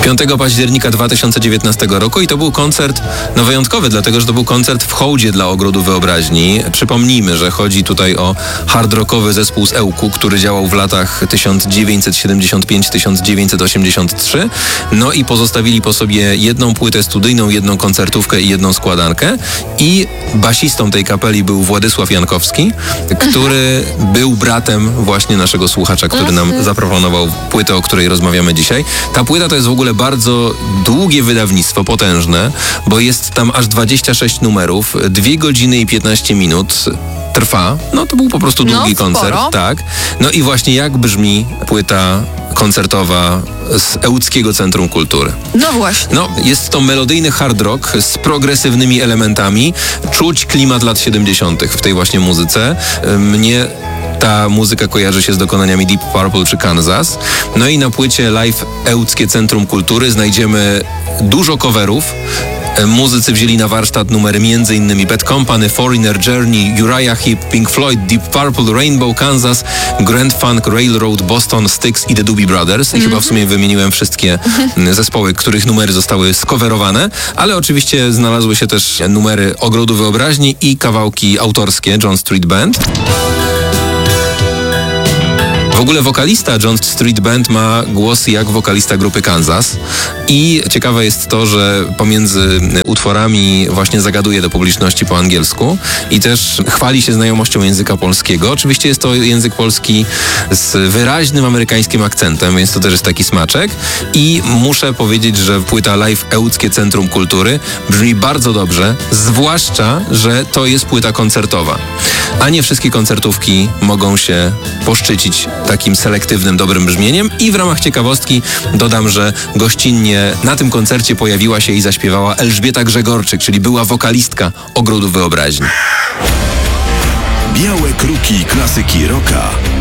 5 października 2019 roku i to był koncert wyjątkowy, dlatego że to był koncert w hołdzie dla Ogrodu Wyobraźni. Przypomnijmy, że chodzi tutaj o hard rockowy zespół z Ełku, który działał w latach 1975-1983. No i pozostawili po sobie jedną płytę studyjną, jedną koncertówkę i jedną składankę. I basistą tej kapeli był Władysław Jankowski, który był bratem właśnie naszego słuchacza, który nam zaproponował płytę, o której rozmawiamy dzisiaj. Ta płyta to jest w ogóle bardzo długie wydawnictwo, potężne, bo jest tam aż 26 numerów, 2 godziny i 15 minut trwa. No to był po prostu długi koncert. Tak. No i właśnie jak brzmi płyta koncertowa z Ełckiego Centrum Kultury. No właśnie. No, jest to melodyjny hard rock z progresywnymi elementami. Czuć klimat lat 70. w tej właśnie muzyce. Mnie ta muzyka kojarzy się z dokonaniami Deep Purple czy Kansas. No i na płycie Live Ełckie Centrum Kultury znajdziemy dużo coverów. Muzycy wzięli na warsztat numery m.in. Bad Company, Foreigner, Journey, Uriah Heep, Pink Floyd, Deep Purple, Rainbow, Kansas, Grand Funk, Railroad, Boston, Styx i The Doobie Brothers. I chyba w sumie wymieniłem wszystkie zespoły, których numery zostały skowerowane, ale oczywiście znalazły się też numery Ogrodu Wyobraźni i kawałki autorskie John Street Band. W ogóle wokalista John Street Band ma głos jak wokalista grupy Kansas i ciekawe jest to, że pomiędzy utworami właśnie zagaduje do publiczności po angielsku i też chwali się znajomością języka polskiego. Oczywiście jest to język polski z wyraźnym amerykańskim akcentem, więc to też jest taki smaczek i muszę powiedzieć, że płyta Live Ełckie Centrum Kultury brzmi bardzo dobrze, zwłaszcza, że to jest płyta koncertowa, a nie wszystkie koncertówki mogą się poszczycić takim selektywnym, dobrym brzmieniem. I w ramach ciekawostki dodam, że gościnnie na tym koncercie pojawiła się i zaśpiewała Elżbieta Grzegorczyk, czyli była wokalistka Ogrodu Wyobraźni. Białe kruki klasyki rocka.